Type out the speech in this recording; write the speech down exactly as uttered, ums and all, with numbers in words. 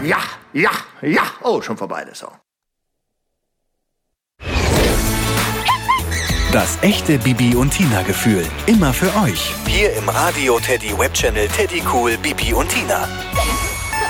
ja, ja, ja. Oh, schon vorbei der Song. Das echte Bibi und Tina Gefühl. Immer für euch. Hier im Radio Teddy Webchannel Teddy Cool Bibi und Tina.